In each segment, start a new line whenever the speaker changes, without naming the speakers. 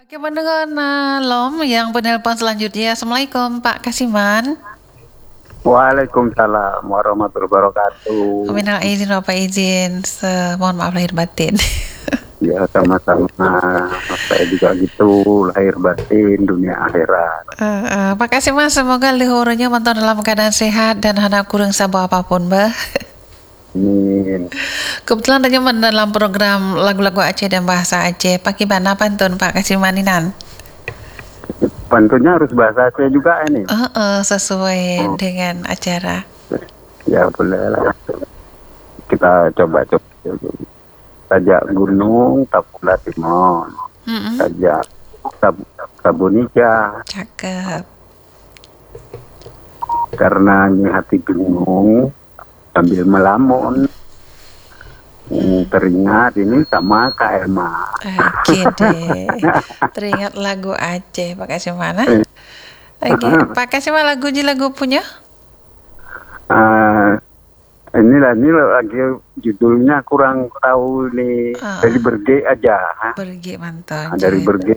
Oke, pendengar Lom yang penelpon selanjutnya. Assalamualaikum Pak Kasiman.
Waalaikumsalam warahmatullahi wabarakatuh.
Minal izin Bapak izin. Mohon maaf lahir batin.
Ya sama-sama. Saya juga gitu, lahir batin dunia akhirat.
Pak Kasiman, semoga lihurunya mantan dalam keadaan sehat dan hendak kurang sabar apapun, Mbak.
Amin.
Kebetulan tadi dalam program lagu-lagu Aceh dan bahasa Aceh. Pak gimana pantun Pak Kasimaninan?
Tentunya harus bahasa Aceh juga ini.
Sesuai dengan acara.
Ya boleh lah. Kita coba. Sajak gunung, tapula timon. Sajak sabunika.
Cakep.
Karena ini hati gunung sambil melamun. Teringat ini sama KMA.
Oke deh. Teringat lagu Aceh Pak Kasimana. Oke, Pak Kasiman lagu punya?
Ini lagi judulnya kurang tahu nih. Dari Berge aja.
Berge mantap.
Dari Berge.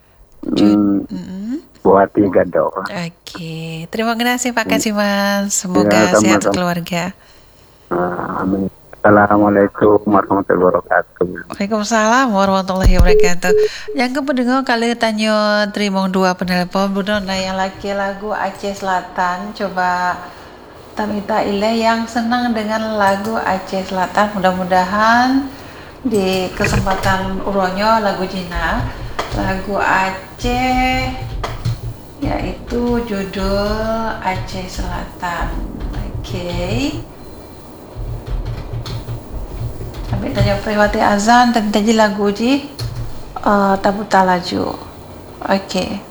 Buati Gador.
Oke, terima kasih Pak Kasiman. Semoga sehat keluarga.
Amin. Assalamualaikum warahmatullahi wabarakatuh.
Waalaikumsalam warahmatullahi wabarakatuh. Yang kependengar kali tanya terima dua penelpon budon yang laki lagu Aceh Selatan. Coba Tamita Ile yang senang dengan lagu Aceh Selatan. Mudah-mudahan di kesempatan uronyo lagu Jina lagu Aceh yaitu judul Aceh Selatan. Oke. Sampai tanya privati azan dan tadi lagu ji tabuta laju. Oke.